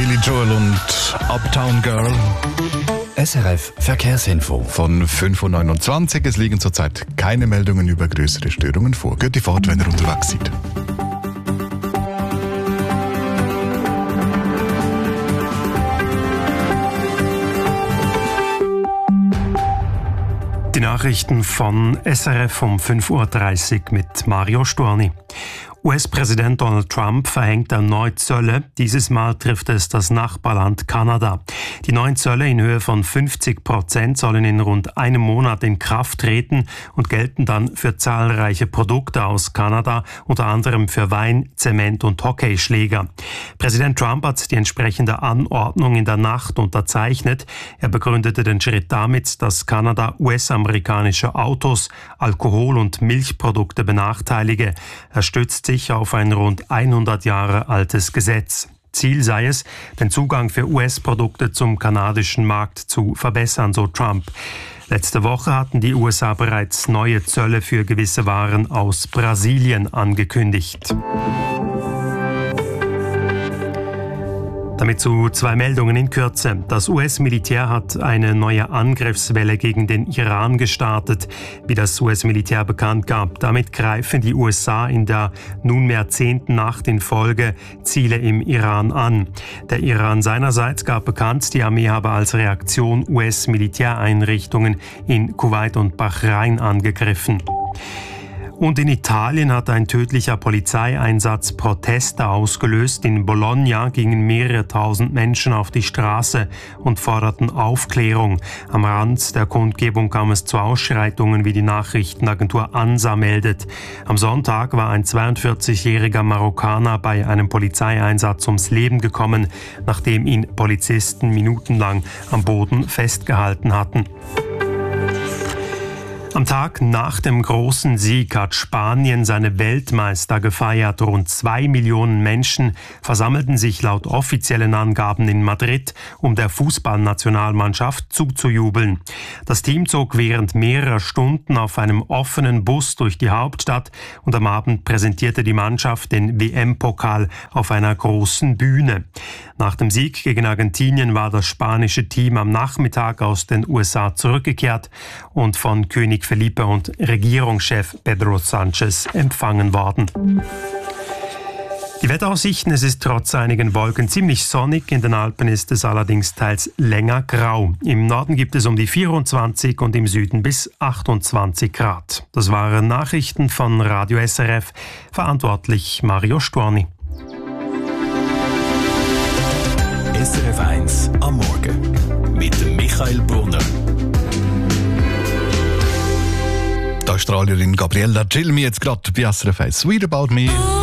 Billy Joel und Uptown Girl. SRF Verkehrsinfo. Von 5.29 Uhr. Es liegen zurzeit keine Meldungen über größere Störungen vor. Gute Fahrt, wenn ihr unterwegs seid. Die Nachrichten von SRF um 5.30 Uhr mit Mario Storni. US-Präsident Donald Trump verhängt erneut Zölle. Dieses Mal trifft es das Nachbarland Kanada. Die neuen Zölle in Höhe von 50% sollen in rund einem Monat in Kraft treten und gelten dann für zahlreiche Produkte aus Kanada, unter anderem für Wein, Zement und Hockeyschläger. Präsident Trump hat die entsprechende Anordnung in der Nacht unterzeichnet. Er begründete den Schritt damit, dass Kanada US-amerikanische Autos, Alkohol- und Milchprodukte benachteilige. Er stützt sich auf ein rund 100 Jahre altes Gesetz. Ziel sei es, den Zugang für US-Produkte zum kanadischen Markt zu verbessern, so Trump. Letzte Woche hatten die USA bereits neue Zölle für gewisse Waren aus Brasilien angekündigt. Damit zu zwei Meldungen in Kürze. Das US-Militär hat eine neue Angriffswelle gegen den Iran gestartet, wie das US-Militär bekannt gab. Damit greifen die USA in der nunmehr 10. Nacht in Folge Ziele im Iran an. Der Iran seinerseits gab bekannt, die Armee habe als Reaktion US-Militäreinrichtungen in Kuwait und Bahrain angegriffen. Und in Italien hat ein tödlicher Polizeieinsatz Proteste ausgelöst. In Bologna gingen mehrere tausend Menschen auf die Straße und forderten Aufklärung. Am Rand der Kundgebung kam es zu Ausschreitungen, wie die Nachrichtenagentur ANSA meldet. Am Sonntag war ein 42-jähriger Marokkaner bei einem Polizeieinsatz ums Leben gekommen, nachdem ihn Polizisten minutenlang am Boden festgehalten hatten. Am Tag nach dem großen Sieg hat Spanien seine Weltmeister gefeiert. Rund 2 Millionen Menschen versammelten sich laut offiziellen Angaben in Madrid, um der Fußballnationalmannschaft zuzujubeln. Das Team zog während mehrerer Stunden auf einem offenen Bus durch die Hauptstadt und am Abend präsentierte die Mannschaft den WM-Pokal auf einer großen Bühne. Nach dem Sieg gegen Argentinien war das spanische Team am Nachmittag aus den USA zurückgekehrt und von König Felipe und Regierungschef Pedro Sánchez empfangen worden. Die Wetteraussichten: Es ist trotz einigen Wolken ziemlich sonnig, in den Alpen ist es allerdings teils länger grau. Im Norden gibt es um die 24 und im Süden bis 28 Grad. Das waren Nachrichten von Radio SRF, verantwortlich Mario Storni. SRF 1 am Morgen mit Michael Brunner. Die Australierin Gabriella Gilmi jetzt gerade bei SRF 1. Sweet About Me.